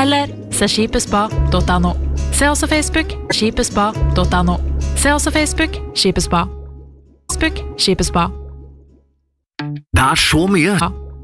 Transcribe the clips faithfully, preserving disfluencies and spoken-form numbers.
Eller se skipespa punktum no. Se også Facebook skipespa punktum no. Se også Facebook skipespa. Facebook skipespa. Det er så mye.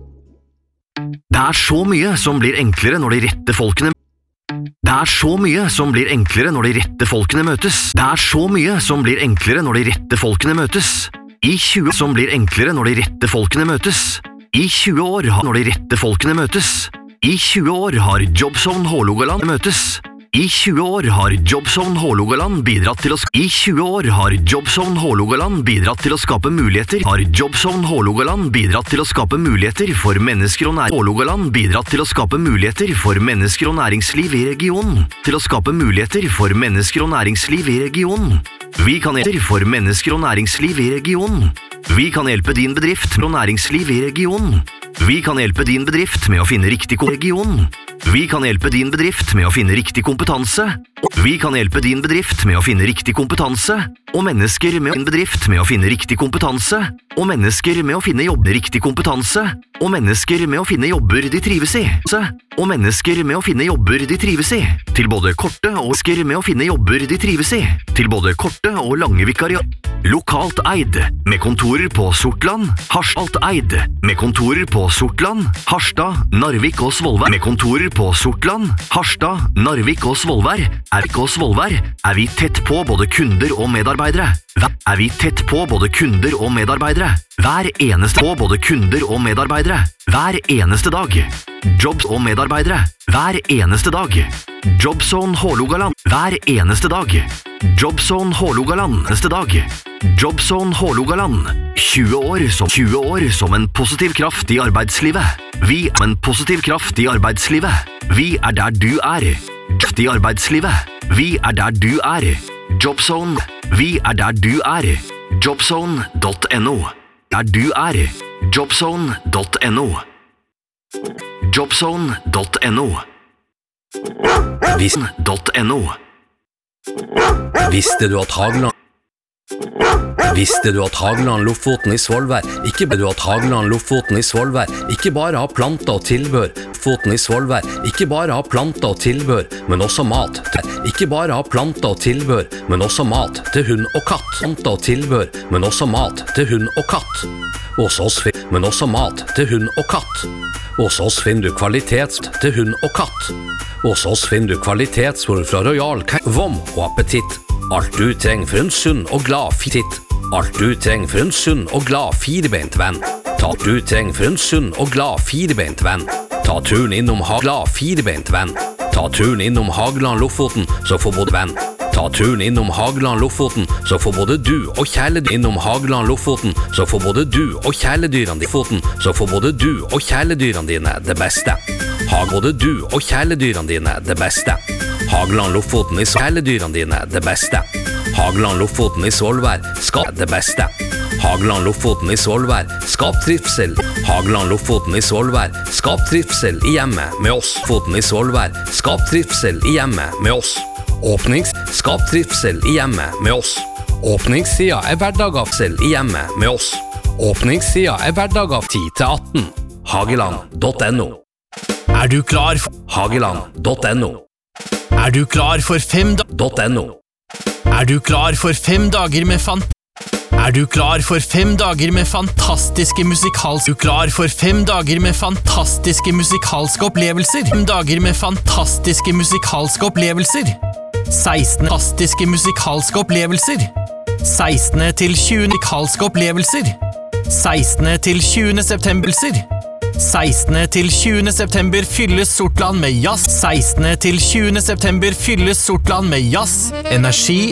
Det er så mye som blir enklere når de rette folkene Det er så mye som blir enklere når de rette folkene møtes. Det er så mye som blir enklere når de rette folkene møtes. I tjue som blir enklere når de rette folkene møtes. I tjue år har når de rette folkene møtes. I tjue år har Jobzone Hålogaland møtes. I tjue år har Jobzone Hålogaland bidratt til å I tjue år har Jobzone Hålogaland bidratt til å skape muligheter. Har Jobzone Hålogaland bidratt til å skape muligheter for mennesker og næringsliv. Hålogaland bidratt til å skape muligheter for mennesker og næringsliv i regionen. Til å skape muligheter for mennesker og næringsliv i regionen. Vi kan hjelpe for mennesker og næringsliv i regionen. Vi kan hjelpe din bedrift og næringsliv i regionen. Vi kan hjelpe din bedrift med å finne riktig region. Vi kan hjelpe din bedrift med å finne riktig kompetanse. Vi kan hjelpe din bedrift med å finne riktig kompetanse. Og mennesker med din bedrift med å finne riktig kompetanse. Og mennesker med å finne jobber riktig kompetanse. Og mennesker med å finne jobber de trives i. Og mennesker med å finne jobber de trives i. Til både korte og mennesker med å finne jobber de trives i. Til både korte og lange vikariat. Lokalt eid, med kontorer på Sortland, Harstad eid, med kontorer på Sortland, Harstad, Narvik og Svolvær. Med kontorer på Sortland, Harstad, Narvik og Svolvær, Erk og Svolvær, er vi tett på både kunder og medarbeidere. Er vi tett på både kunder og medarbeidere. Hver eneste på både kunder og medarbeidere. Hver eneste dag. Jobs og medarbeidere. Hver eneste dag. Jobzone Hålogaland. Hver eneste dag. Jobzone Hålogaland. Neste dag. Jobzone Hålogaland. tjue år som tjue år som en positiv kraft i arbeidslivet. Vi er en positiv kraft i arbeidslivet. Vi er der du er. Kraft i arbeidslivet. Vi er der du er. Jobzone. Vi er der du er. Jobzone punktum no. Der du er. Jobzone punktum no. Jobzone punktum no. Visn punktum no. Visste du at Hageland Visste du at Hageland Lofoten i Svolvær ikke ble du at Hageland Lofoten i Svolvær ikke bare har planter og tilbør Lofoten i Svolvær ikke bare har planter og tilbør men også mat ikke bare har planter og tilbør men også mat til hund og katt planter og tilbør men også mat til hund og katt hos oss men også mat til hund og katt hos oss finner du kvalitets til hund og katt hos oss finner du kvalitetsord fra Royal Vom og Appetitt. Alt du trenger for en sunn og glad fitt. Alt du trenger for en sunn og glad firebeint venn. Ta alt du trenger for en sunn og glad firebeint venn. Ta turen innom ha glad firebeint venn. Ta turen innom Hageland Lofoten, så får både venn. Ta turen innom Hageland Lofoten, så får både du og kjæledyr innom Hageland Lofoten, så får både du og kjæledyrene dine foten, så får både du og kjæledyrene dine det beste. Har både du og kjæledyrene dine det beste. Hageland Lofoten i kjæledyrene dine det beste. Hageland Lofoten i Svolvær skap det beste. Hageland Lofoten i Svolvær skap trivsel. Hageland Lofoten i Svolvær skap trivsel i hjemmet med oss. Foten i Svolvær skap trivsel i hjemmet med oss. Åpnings skap trivsel i hjemmet med oss. Åpningssida er hverdager i hjemmet med oss. Åpningssida er hverdager ti til atten. Hageland punktum no. Er du klar for Hageland punktum no. Er du klar for fem da .no. Er du klar for fem dager med fant Er du klar for fem dager med fantastiske musikalske Er du klar for fem dager med fantastiske musikalske opplevelser? Fem dager med fantastiske musikalske opplevelser. seksten fantastiske musikalske opplevelser. sekstende til tjuende musikalske opplevelser. sekstende til tjuende september. sekstende til tjuende september fylles Sortland med jazz. sekstende til tjuende september fylles Sortland med jazz, energi